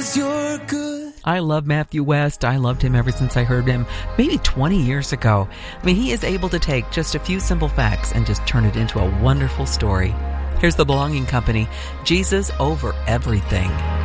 you're good. I love Matthew West. I loved him ever since I heard him maybe 20 years ago. I mean, he is able to take just a few simple facts and just turn it into a wonderful story. Here's the Belonging Company, Jesus Over Everything.